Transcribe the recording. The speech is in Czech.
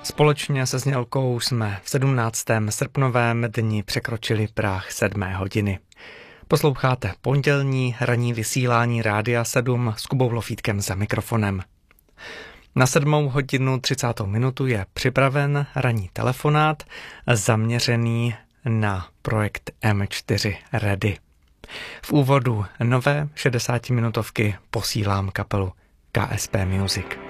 Společně se Znělkou jsme v 17. srpnovém dni překročili práh 7. hodiny. Posloucháte pondělní ranní vysílání Rádia 7 s Kubou Lofítkem za mikrofonem. Na 7:30 je připraven ranní telefonát zaměřený na projekt M4 Ready. V úvodu nové 60minutovky posílám kapelu KSP Music.